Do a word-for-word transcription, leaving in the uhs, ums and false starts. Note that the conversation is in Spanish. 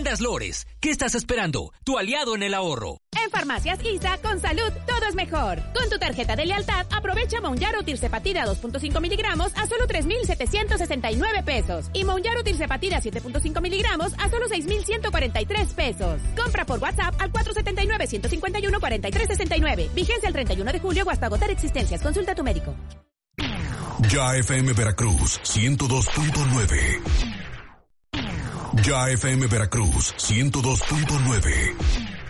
Tiendas Lores, ¿qué estás esperando? Tu aliado en el ahorro. En Farmacias I S A, con salud, todo es mejor. Con tu tarjeta de lealtad, aprovecha Mounjaro Tirzepatida dos punto cinco miligramos a solo tres mil setecientos sesenta y nueve pesos. Y Mounjaro Tirzepatida siete punto cinco miligramos a solo seis mil ciento cuarenta y tres pesos. Compra por WhatsApp al cuatro siete nueve, uno cinco uno, cuatro tres seis nueve. Vigencia el treinta y uno de julio o hasta agotar existencias. Consulta a tu médico. Ya F M Veracruz, ciento dos punto nueve. Ya F M Veracruz, ciento dos punto nueve.